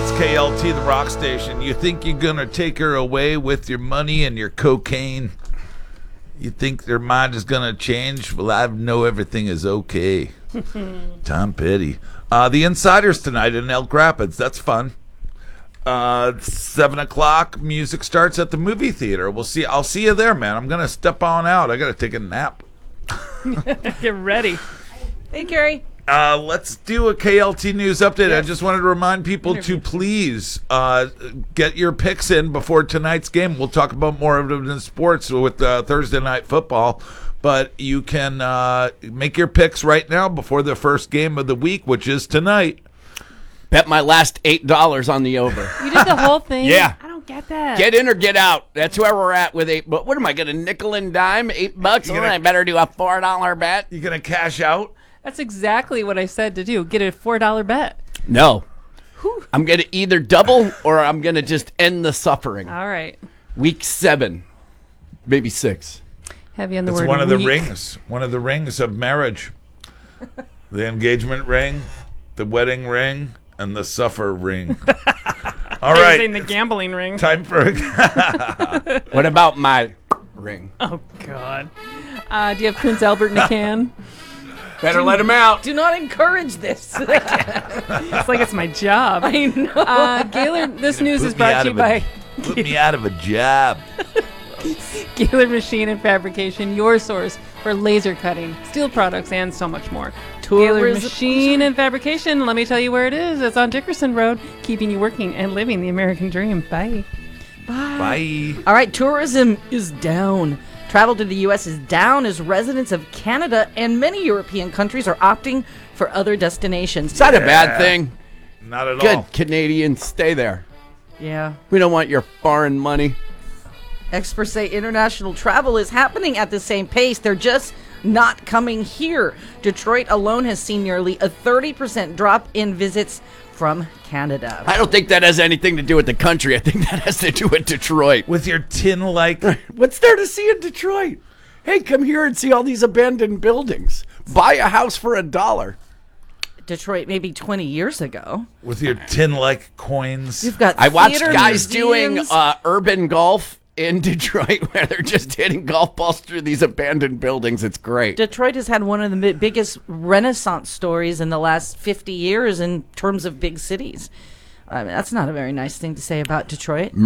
It's KLT, the rock station. You think you're going to take her away with your money and your cocaine? You think their mind is going to change? Well, I know everything is okay. Tom Petty. The Insiders tonight in Elk Rapids. That's fun. 7 o'clock, music starts at the movie theater. I'll see you there, man. I'm going to step on out. I got to take a nap. Get ready. Hey, Gary. Let's do a KLT news update. Yes. I just wanted to remind people to please get your picks in before tonight's game. We'll talk about more of it in sports with Thursday Night Football. But you can make your picks right now before the first game of the week, which is tonight. Bet my last $8 on the over. You did the whole thing? Yeah. I don't get that. Get in or get out. That's where we're at with $8. But what am I going to nickel and dime? $8? I better do a $4 bet. You going to cash out? That's exactly what I said to do. Get a $4 bet. No. Whew. I'm going to either double or I'm going to just end the suffering. All right. Week 7, maybe 6. Heavy on the it's word one of week. the rings. One of the rings of marriage. The engagement ring, the wedding ring, and the suffer ring. All right. Saying the gambling ring. Time for What about my ring? Oh, God. Do you have Prince Albert in a can? Better let him out. Do not encourage this. It's like it's my job. I know. Gaylord, this news is brought to you by Put me out of a job. Gaylord Machine and Fabrication, your source for laser cutting, steel products, and so much more. Gaylord Machine and Fabrication, let me tell you where it is. It's on Dickerson Road, keeping you working and living the American dream. Bye. Bye. All right, tourism is down. Travel to the U.S. is down as residents of Canada and many European countries are opting for other destinations. It's not a bad thing. Not at all. Good Canadians, stay there. Yeah. We don't want your foreign money. Experts say international travel is happening at the same pace. They're just not coming here. Detroit alone has seen nearly a 30% drop in visits from Canada. I don't think that has anything to do with the country. I think that has to do with Detroit. With your tin-like... What's there to see in Detroit? Hey, come here and see all these abandoned buildings. Buy a house for $1. Detroit maybe 20 years ago. With your tin-like coins. You've got I watched theater, guys museums. doing urban golf in Detroit where they're just hitting golf balls through these abandoned buildings. It's great. Detroit has had one of the biggest Renaissance stories in the last 50 years in terms of big cities. I mean, that's not a very nice thing to say about Detroit.